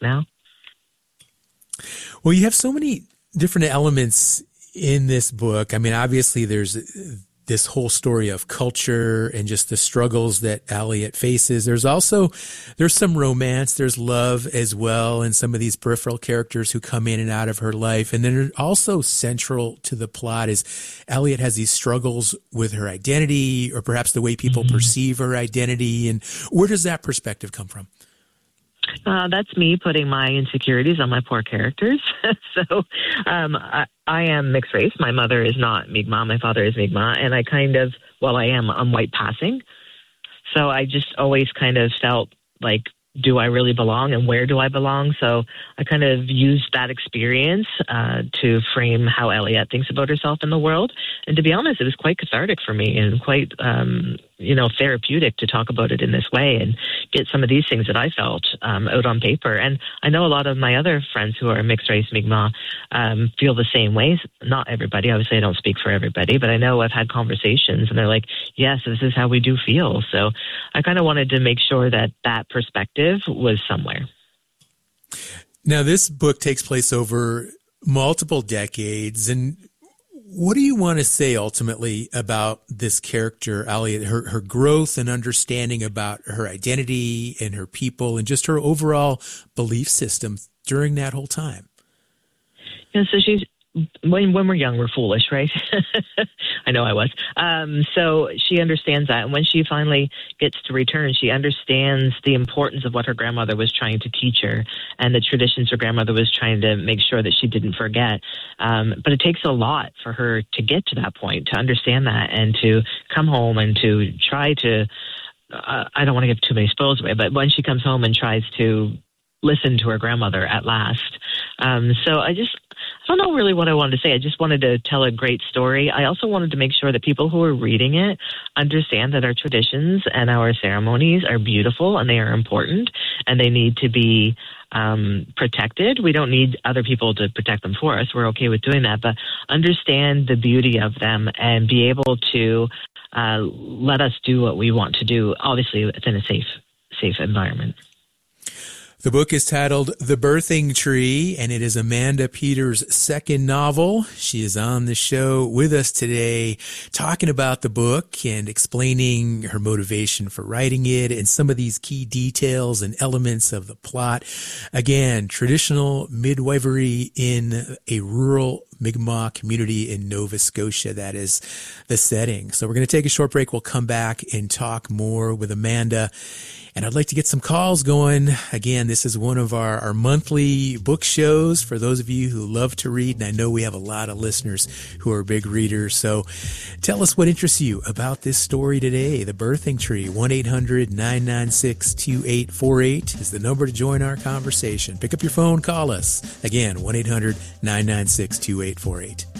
now. Well, you have so many different elements in this book. I mean, obviously there's this whole story of culture and just the struggles that Elliot faces. There's some romance, there's love as well, and some of these peripheral characters who come in and out of her life. And then also central to the plot is Elliot has these struggles with her identity, or perhaps the way people perceive her identity. And where does that perspective come from? That's me putting my insecurities on my poor characters. So I am mixed race. My mother is not Mi'kmaq. My father is Mi'kmaq. And I'm white passing. So I just always kind of felt like, do I really belong, and where do I belong? So I kind of used that experience to frame how Elliot thinks about herself in the world. And to be honest, it was quite cathartic for me and quite, therapeutic to talk about it in this way and get some of these things that I felt out on paper. And I know a lot of my other friends who are mixed race Mi'kmaq feel the same ways. Not everybody. Obviously, I don't speak for everybody, but I know I've had conversations and they're like, yes, this is how we do feel. So I kind of wanted to make sure that perspective was somewhere. Now, this book takes place over multiple decades. And what do you want to say ultimately about this character, Elliot, her growth and understanding about her identity and her people and just her overall belief system during that whole time? Yeah, so when we're young, we're foolish, right? I know I was. So she understands that. And when she finally gets to return, she understands the importance of what her grandmother was trying to teach her and the traditions her grandmother was trying to make sure that she didn't forget. But it takes a lot for her to get to that point, to understand that and to come home and to try to, I don't want to give too many spoils away, but when she comes home and tries to listen to her grandmother at last. So I don't know really what I wanted to say. I just wanted to tell a great story. I also wanted to make sure that people who are reading it understand that our traditions and our ceremonies are beautiful and they are important and they need to be protected. We don't need other people to protect them for us. We're okay with doing that, but understand the beauty of them and be able to let us do what we want to do, obviously within a safe environment. The book is titled The Birthing Tree, and it is Amanda Peters' second novel. She is on the show with us today talking about the book and explaining her motivation for writing it and some of these key details and elements of the plot. Again, traditional midwifery in a rural Mi'kmaq community in Nova Scotia. That is the setting. So we're going to take a short break. We'll come back and talk more with Amanda. And I'd like to get some calls going. Again, this is one of our monthly book shows for those of you who love to read. And I know we have a lot of listeners who are big readers. So tell us what interests you about this story today. The Birthing Tree, 1-800-996-2848 is the number to join our conversation. Pick up your phone, call us. Again, 1-800-996-2848.